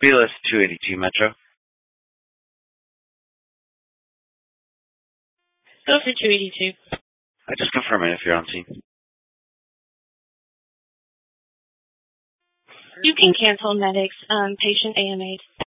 BLS 282 Metro. Go for 282. Just confirm it if you're on scene. You can cancel medics, patient AMA'd.